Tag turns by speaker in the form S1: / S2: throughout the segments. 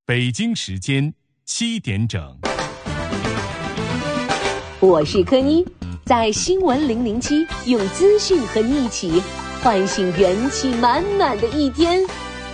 S1: 北京时间7点整。
S2: 我是柯妮，在新闻007用资讯和你一起唤醒元气满满的一天。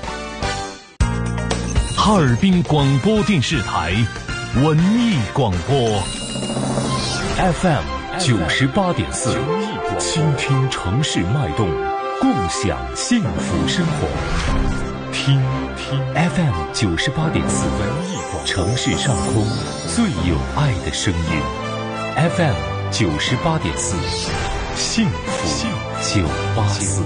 S1: 哈尔滨广播电视台文艺广播 FM 98.4，倾听城市脉动，共享幸福生活。听 FM 98.4，城市上空最有爱的声音。FM 98.4，幸福984。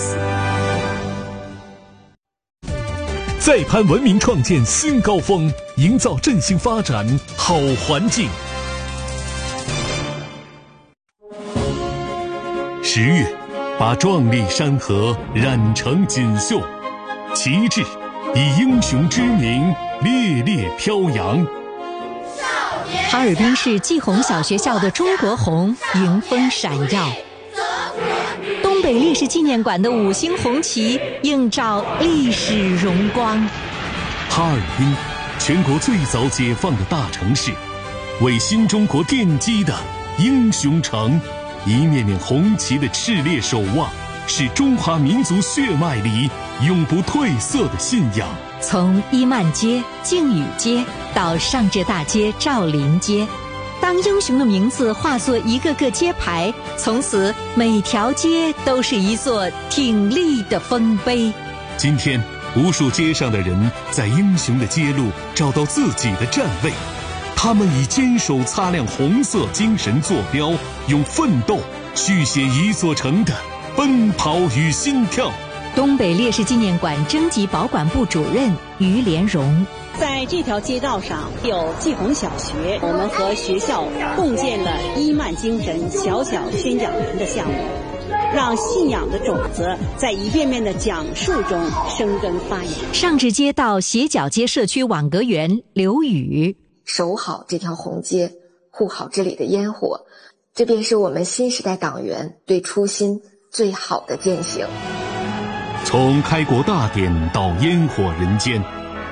S1: 再攀文明创建新高峰，营造振兴发展好环境。10月，把壮丽山河染成锦绣，旗帜以英雄之名烈烈飘扬。
S3: 哈尔滨市季红小学校的中国红迎风闪耀，东北烈士纪念馆的5星红旗映照历史荣光。
S1: 哈尔滨，全国最早解放的大城市，为新中国奠基的英雄城，一面面红旗的炽烈守望，是中华民族血脉里永不褪色的信仰。
S3: 从伊曼街、靖宇街到上浙大街、赵林街，当英雄的名字化作一个个街牌，从此每条街都是一座挺立的丰碑。
S1: 今天，无数街上的人在英雄的街路找到自己的站位，他们以坚守擦亮红色精神坐标，用奋斗续写一座城的奔跑与心跳。
S3: 东北烈士纪念馆征集保管部主任于连荣，
S4: 在这条街道上有季红小学，我们和学校共建了伊曼精神小小宣讲员的项目，让信仰的种子在一遍遍的讲述中生根发芽。
S3: 上至街道斜角街社区网格员刘宇，
S5: 守好这条红街，护好这里的烟火，这便是我们新时代党员对初心最好的践行。
S1: 从开国大典到烟火人间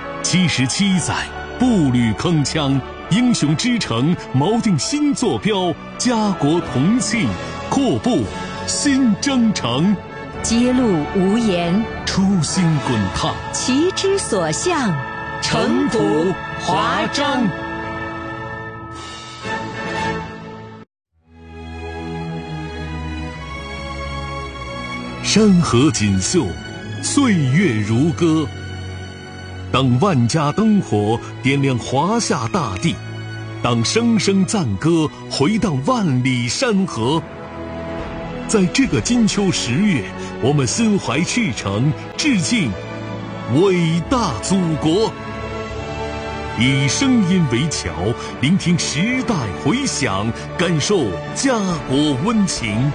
S1: ，77载步履铿锵，英雄之城锚定新坐标，家国同庆，阔步新征程。
S3: 街路无言，
S1: 初心滚烫，
S3: 旗之所向，
S1: 城土华章。山河锦绣，岁月如歌。当万家灯火点亮华夏大地，当声声赞歌回荡万里山河，在这个金秋10月，我们心怀赤诚，致敬伟大祖国。以声音为桥，聆听时代回响，感受家国温情。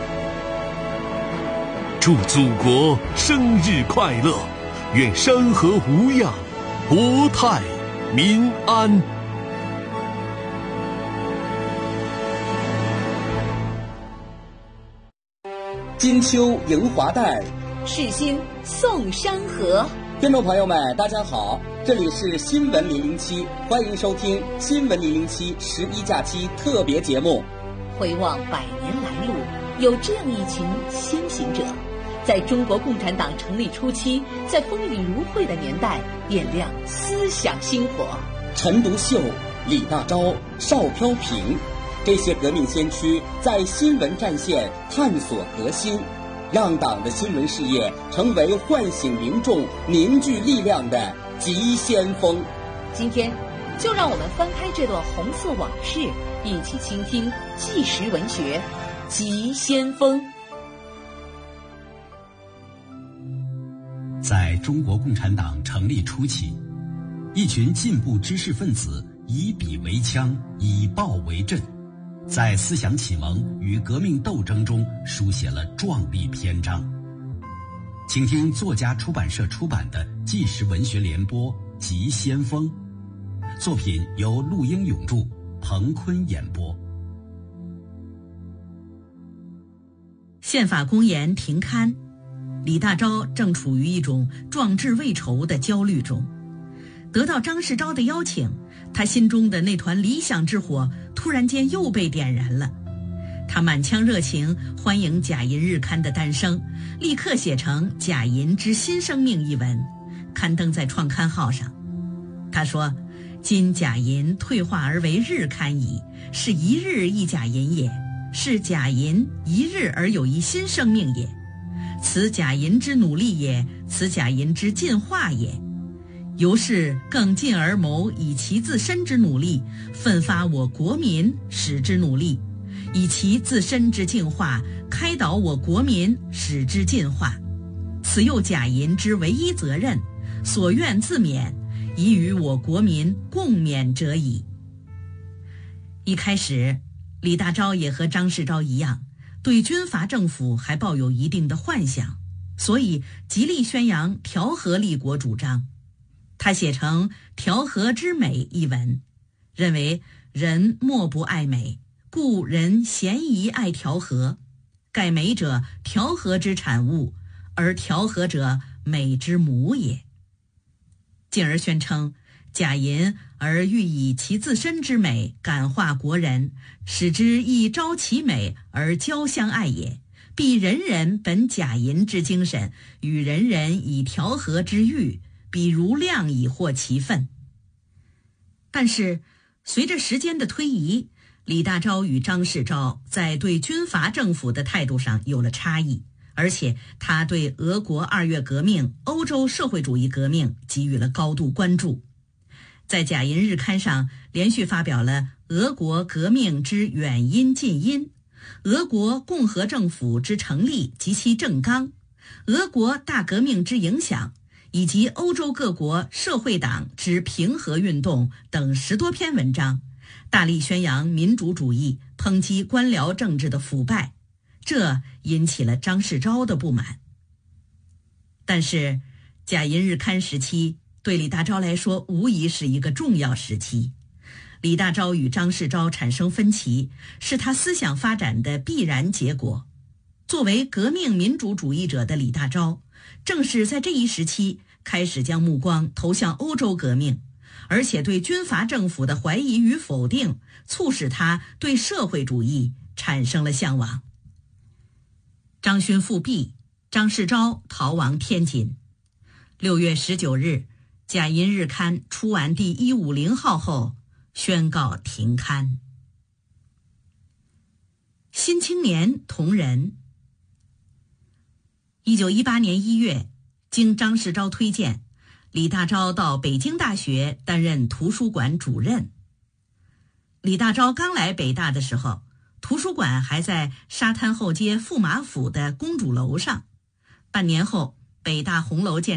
S1: 祝祖国生日快乐，愿山河无恙，国泰民安。
S6: 金秋迎华带，
S2: 世新送山河。
S6: 听众朋友们，大家好，这里是新闻007，欢迎收听新闻00711假期特别节目。
S2: 回望100年来路，有这样一群先行者，在中国共产党成立初期，在风雨如晦的年代点亮思想星火。
S6: 陈独秀、李大钊、邵飘萍，这些革命先驱在新闻战线探索革新，让党的新闻事业成为唤醒民众、凝聚力量的急先锋。
S2: 今天，就让我们翻开这段红色往事，一起倾听纪实文学《急先锋》。
S7: 在中国共产党成立初期，一群进步知识分子以笔为枪，以暴为阵，在思想启蒙与革命斗争中书写了壮丽篇章。请听作家出版社出版的纪实文学联播《急先锋》，作品由陆英永著，彭坤演播。
S8: 宪法公言停刊，李大钊正处于一种壮志未酬的焦虑中。 得到张世钊的邀请，他心中的那团理想之火突然间又被点燃了。他满腔热情欢迎贾银日刊的诞生，立刻写成《贾银之新生命》一文，刊登在创刊号上。他说：今贾银退化而为日刊矣，是一日一贾银也，是贾银一日而有一新生命也。此贾银之努力也，此贾银之进化也。由是更进而谋以其自身之努力，奋发我国民使之努力，以其自身之进化，开导我国民使之进化。此又贾银之唯一责任，所愿自勉，以与我国民共勉者矣。一开始，李大钊也和张世钊一样，对军阀政府还抱有一定的幻想，所以极力宣扬调和立国主张。他写成《调和之美》一文，认为人莫不爱美，故人咸宜爱调和。盖美者，调和之产物，而调和者，美之母也。进而宣称贾银而欲以其自身之美感化国人，使之亦昭其美而交相爱也，必人人本贾银之精神，与人人以调和之欲，比如量以获其分。但是随着时间的推移，李大钊与张世钊在对军阀政府的态度上有了差异，而且他对俄国2月革命、欧洲社会主义革命给予了高度关注。在贾银日刊上连续发表了俄国革命之远因近因、俄国共和政府之成立及其政纲、俄国大革命之影响，以及欧洲各国社会党之平和运动等10多篇文章，大力宣扬民主主义，抨击官僚政治的腐败，这引起了张世钊的不满。但是贾银日刊时期对李大钊来说无疑是一个重要时期，李大钊与张世钊产生分歧，是他思想发展的必然结果。作为革命民主主义者的李大钊，正是在这一时期开始将目光投向欧洲革命，而且对军阀政府的怀疑与否定，促使他对社会主义产生了向往。张勋复辟，张世钊逃亡天津。6月19日，贾银日刊出完第150号后，宣告停刊。新青年同仁。1918年1月，经张世钊推荐，李大钊到北京大学担任图书馆主任。李大钊刚来北大的时候，图书馆还在沙滩后街驸马府的公主楼上。半年后，北大红楼建